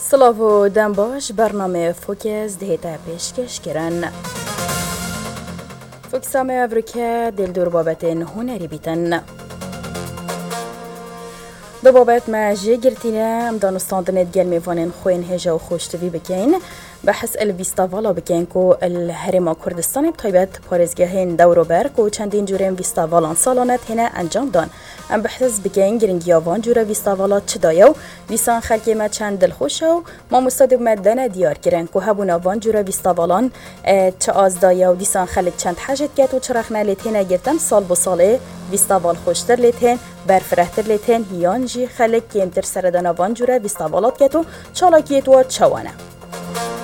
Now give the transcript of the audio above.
سلاو دنباش برنامه فوکس دهیتا پیشکش کرن. فوکسامه افریقا دلدور بابتن هنری بیتن. دو بابت ما جه گرتینه ام دانستاندنت گل میوانن خوین هجا و خوشتوی بکین بحث الویستاوالا بکین کو الهرما کردستان بطیبت پارزگاهین دورو برک و چندین جورین ویستاوالان سالانت هنه انجام دان ام بحث بکین گرنگیاوان جوره ویستاوالا چه دایو لیسان خلکی ما چند دلخوشو ما مستادب مدن دیار کرن کو هبوناوان جوره ویستاوالان چه آز دایو لیسان خلک چند حاجت گت و چرخنه لیتینه گرتن سال با ساله ویستاوال خوشتر لیتین برفرهتر لیتین یان جی خلک کمتر سردانوان جوره ویستاوالات گتو چالاکیت و چوانه